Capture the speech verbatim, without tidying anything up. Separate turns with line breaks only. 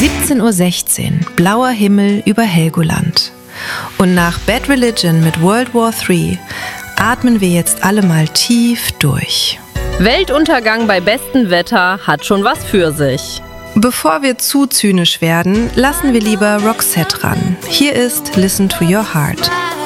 siebzehn Uhr sechzehn, blauer Himmel über Helgoland. Und nach Bad Religion mit World War drei atmen wir jetzt alle mal tief durch.
Weltuntergang bei bestem Wetter hat schon was für sich.
Bevor wir zu zynisch werden, lassen wir lieber Roxette ran. Hier ist Listen to Your Heart.